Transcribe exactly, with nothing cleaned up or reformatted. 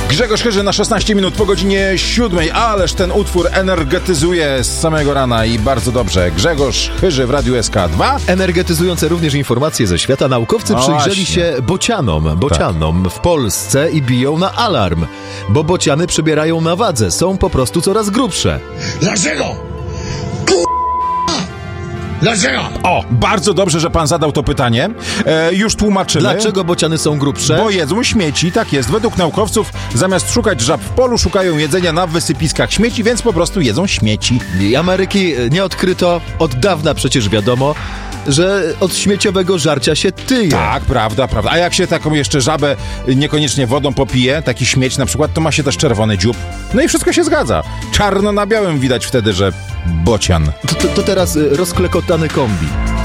Grzegorz Chyży na szesnaście minut po godzinie siódmej. Ależ ten utwór energetyzuje z samego rana i bardzo dobrze. Grzegorz Chyży w Radiu S K dwa. Energetyzujące również informacje ze świata. Naukowcy No przyjrzeli właśnie. się bocianom, bocianom tak. w Polsce i biją na alarm, bo bociany przybierają na wadze, są po prostu coraz grubsze. Dlaczego? Dlaczego? O, bardzo dobrze, że pan zadał to pytanie. E, już tłumaczymy. Dlaczego bociany są grubsze? Bo jedzą śmieci, tak jest. Według naukowców zamiast szukać żab w polu, szukają jedzenia na wysypiskach śmieci, więc po prostu jedzą śmieci. I Ameryki nie odkryto, od dawna przecież wiadomo, że od śmieciowego żarcia się tyje. Tak, prawda, prawda. A jak się taką jeszcze żabę niekoniecznie wodą popije, taki śmieć na przykład, to ma się też czerwony dziób. No i wszystko się zgadza. Czarno na białym widać wtedy, że bocian. To, to, to teraz rozklekotany kombi.